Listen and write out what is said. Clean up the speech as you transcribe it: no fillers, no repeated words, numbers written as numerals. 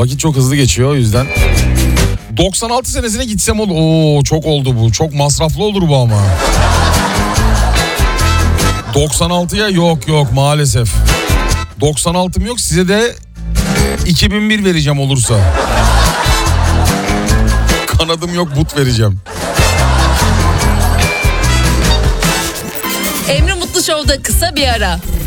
Vakit çok hızlı geçiyor o yüzden. 96 senesine gitsem olur. Oo çok oldu bu. Çok masraflı olur bu ama. 96'ya yok maalesef. 96'm yok, size de 2001 vereceğim olursa. Kanadım yok, but vereceğim. Emre Mutlu Show'da kısa bir ara.